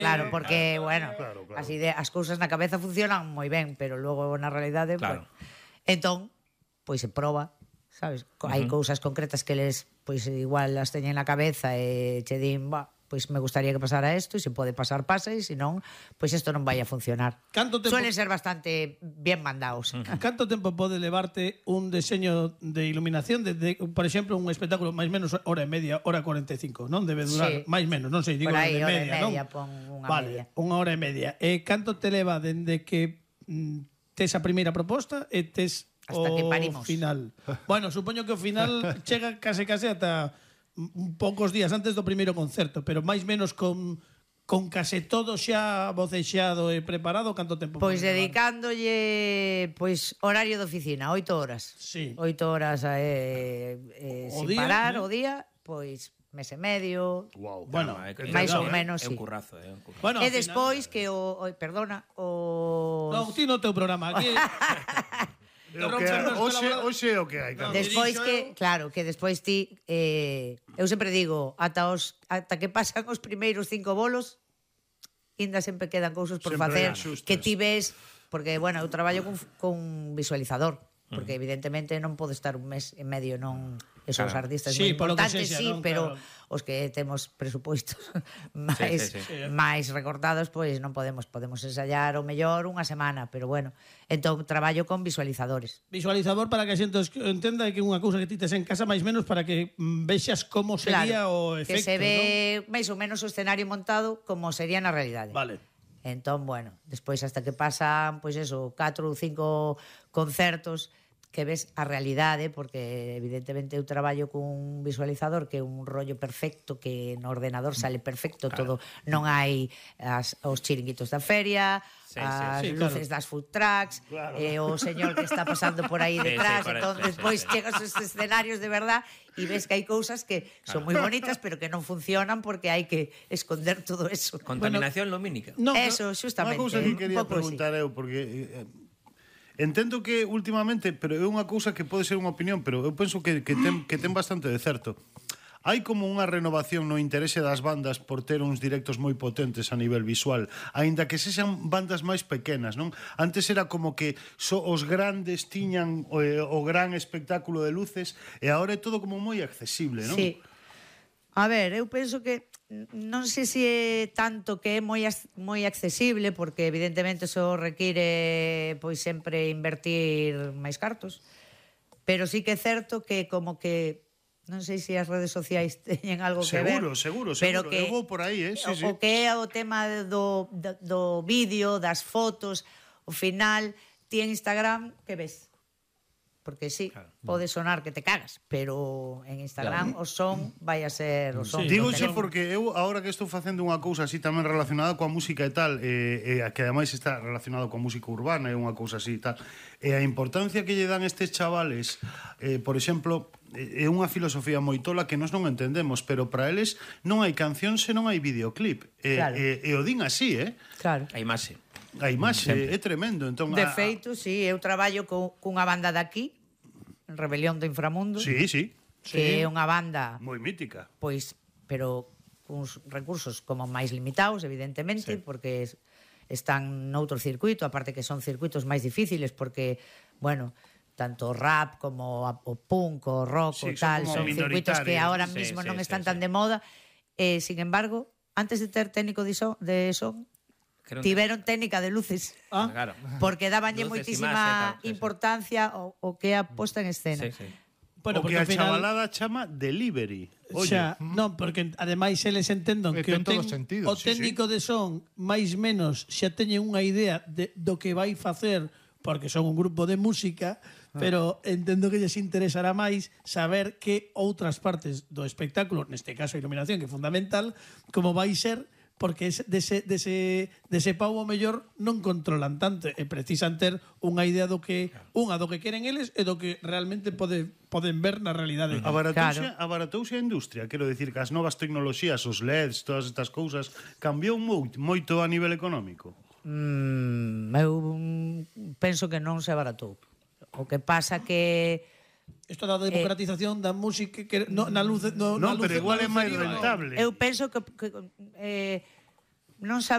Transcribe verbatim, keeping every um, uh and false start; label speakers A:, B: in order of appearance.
A: Claro, porque, bueno,
B: Claro, claro.
A: as, ide- as cousas na cabeza funcionan moi ben, pero logo na realidade,
C: Claro.
A: pues, entón, pois se proba, sabes? Co- Hai cousas concretas que les, pois igual as teñen na cabeza e che din, bah, pois me gustaría que pasara isto, e se pode pasar, pasa, e se non, pois isto non vai a funcionar.
D: Canto tempo-
A: Suelen ser bastante bien mandados.
D: Canto tempo pode levarte un deseño de iluminación de, de por exemplo, un espectáculo máis menos hora e media, hora cuarenta e cinco, non? Debe durar
A: Sí.
D: máis menos, non sei, digo
A: Por aí,
D: de
A: hora e
D: media,
A: media,
D: non?
A: pon unha
D: vale,
A: media.
D: unha hora e media. E canto te leva dende que mm, tes a primeira proposta e tes
A: Hasta
D: o
A: que parimos.
D: final? Bueno, supoño que o final chega case case ata un poucos días antes do primeiro concerto, pero máis menos con con case todo xa vocexado e preparado, canto tempo?
A: Pois
D: pode levar?
A: dedicándolle pois horario de oficina, oito horas.
D: Sí.
A: Oito horas eh, eh,
D: O
A: sin
D: día,
A: parar
D: ¿no?
A: o día, pois mes e medio.
B: Wow.
D: Bueno,
C: É que-
A: máis ou
C: é-
A: menos,
C: É un
A: sí.
C: currazo, é un currazo.
D: Bueno,
A: E
D: ao
A: despois que o, o perdona, o
D: No, ti no teu programa. Aquí
B: É o que hai. Hoxe, hoxe é o que hai. Carlos.
A: despois
D: dirixo
A: que,
D: eu.
A: claro, que despois ti eh, eu sempre digo, ata os ata que pasan os primeiros cinco bolos, ainda sempre quedan cousas por
B: Sempre
A: facer
B: hai axustes.
A: que ti ves, porque bueno, eu traballo con con visualizador, porque evidentemente non podo estar un mes e medio non esos
C: Claro.
A: artistas
D: Sí,
A: moi
D: polo que
A: importantes,
D: sexa,
A: sí,
D: non?
A: pero
D: Claro.
A: os que temos presupostos máis
C: sí, sí.
A: máis recortados, pois non podemos, podemos ensayar o mellor unha semana, pero bueno, entón traballo con visualizadores.
D: visualizador para que a xente os- entenda que é unha cousa que ti tes en casa máis menos para que mm, vexas como sería o efecto,
A: que se ve máis ou menos o escenario montado como sería na realidade.
D: ¿no? Vale.
A: Entón, bueno, despois hasta que pasan, pois eso, catro ou cinco concertos que ves a realidade, porque evidentemente eu traballo cun visualizador que é un rollo perfecto, que no ordenador sale perfecto, todo, non hai as, os chiringuitos da feria,
C: Sí, sí.
A: as
D: Sí,
A: luces
D: claro.
A: das food trucks,
B: Claro.
A: e o señor que está pasando por aí
C: Sí, sí,
A: detrás,
C: correcto,
A: entón
C: sí,
A: despois
C: sí.
A: chegas aos escenarios de verdad e ves que hai cousas que son moi bonitas, pero que non funcionan porque hai que esconder todo eso.
C: Contaminación lumínica.
D: No,
A: Eso,
B: Unha
A: xustamente.
B: cousa que
A: un
B: quería
A: pouco así.
B: preguntar eu, porque eh, entendo que últimamente, pero é unha cousa que pode ser unha opinión, pero eu penso que, que, ten, que ten bastante de certo. Hai como unha renovación no interese das bandas por ter uns directos moi potentes a nivel visual, aínda que sexan bandas máis pequenas, non? Antes era como que só os grandes tiñan o, o gran espectáculo de luces e agora é todo como moi accesible, non?
A: Sí. A ver, eu penso que n- non sei se é tanto que é moi as- moi accesible, porque evidentemente eso require pois sempre invertir máis cartos, pero sí que é certo que como que non sei se as redes sociais teñen algo que ver.
B: Seguro, seguro,
A: pero
B: seguro.
A: que
B: Eu vou por aí, eh? Sí,
A: o,
B: sí.
A: o que é o tema do, do, do vídeo, das fotos, ao final ti en Instagram que ves? Porque sí, claro, pode sonar que te cagas, pero en Instagram claro, o son vai a ser o son.
D: Sí,
B: Digo
A: do
B: xe
A: teléfono.
B: porque eu agora que estou facendo unha cousa así tamén relacionada coa música e tal, e, e que ademais está relacionado coa música urbana e unha cousa así e tal, e a importancia que lle dan estes chavales, eh, por exemplo, é unha filosofía moi tola que nós non entendemos, pero para eles non hai canción se non hai videoclip, e,
A: Claro.
B: e, e o din así, eh?
A: Claro.
C: A imaxe.
B: A imaxe é tremendo, entón
A: De
B: a-
A: feito, sí, eu traballo co, cunha banda daqui, Rebelión do Inframundo,
B: Sí, sí,
A: que é unha banda,
B: moi mítica.
A: pois, pero cuns recursos como máis limitados, evidentemente,
B: Sí.
A: porque es- están noutro circuito, aparte que son circuitos máis difíciles, porque, bueno, tanto o rap como a- o punk, o rock,
B: Sí,
A: o
B: son
A: tal,
B: como
A: son circuitos que
B: minoritarios.
A: ahora
C: Sí,
A: mismo
C: sí,
A: non
C: sí,
A: están
C: sí.
A: tan de moda, e, sin embargo, antes de ter técnico de son, de son
C: Que non-
A: tiveron técnica de luces.
D: Ah,
C: Claro.
A: Porque dabanlle
C: Luces,
A: moitísima
C: imaxe, tal, sí, sí.
A: importancia o, o que é a posta en escena.
C: Sí, sí.
D: bueno,
B: o que
D: porque
B: a
D: ao final
B: chavalada chama delivery. Oye,
D: xa, non, porque ademais eles entendon
E: E
D: que o,
E: ten todo
D: ten,
E: sentido,
D: o
E: sí,
D: técnico de son máis menos xa teñen unha idea de, do que vai facer porque son un grupo de música, pero entendo que lles interesará máis saber que outras partes do espectáculo, neste caso a iluminación, que é fundamental, como vai ser, porque ese, dese, dese, dese pau o mellor non controlan tanto e precisan ter unha idea do que unha do que queren eles e do que realmente pode, poden ver na realidade.
B: Abaratouse,
A: Claro.
B: abaratouse a industria, quero dicir que as novas tecnoloxías, os L E Ds, todas estas cousas, cambiou moito, moito a nivel económico.
A: Mm, eu mm, penso que non se abaratou. O que pasa que
D: Isto da democratización da música que no, na luz no, na
B: Non,
D: luz,
B: pero igual
D: na
B: é máis
D: lucería,
B: rentable.
A: eu penso que, que eh, non sabe